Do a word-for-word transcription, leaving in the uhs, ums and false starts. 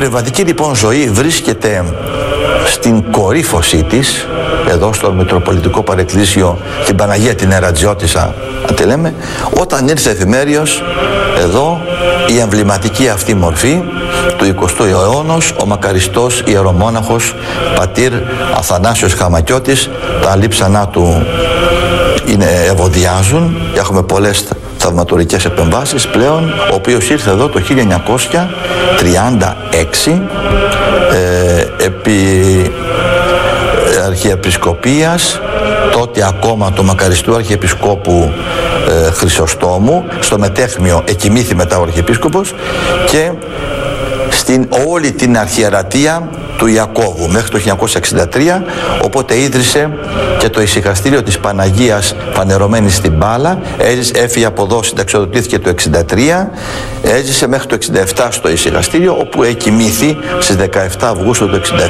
πνευματική λοιπόν ζωή βρίσκεται στην κορύφωσή της, εδώ στο Μητροπολιτικό Παρεκκλήσιο, την Παναγία την Ερατζιώτισσα, αν τη λέμε, όταν ήρθε εφημέριος εδώ η εμβληματική αυτή μορφή του εικοστού αιώνα, ο μακαριστός ιερομόναχος πατήρ Αθανάσιος Χαμακιώτης. Τα λείψανά του είναι, ευωδιάζουν, έχουμε πολλές θαυματουργικές επεμβάσεις πλέον, ο οποίος ήρθε εδώ το χίλια εννιακόσια τριάντα έξι ε, επί Αρχιεπισκοπίας, τότε ακόμα του μακαριστού Αρχιεπισκόπου ε, Χρυσοστόμου. Στο μετέχμιο εκοιμήθη μετά ο Αρχιεπίσκοπος, και στην όλη την αρχιερατεία του Ιακώβου μέχρι το χίλια εννιακόσια εξήντα τρία, οπότε ίδρυσε και το ησυχαστήριο της Παναγίας φανερωμένης στην Πάλα. Έφυγε από εδώ, συνταξιοδοτήθηκε το εξήντα τρία, έζησε μέχρι το εξήντα επτά στο ησυχαστήριο, όπου εκοιμήθη στις δεκαεφτά Αυγούστου του εξήντα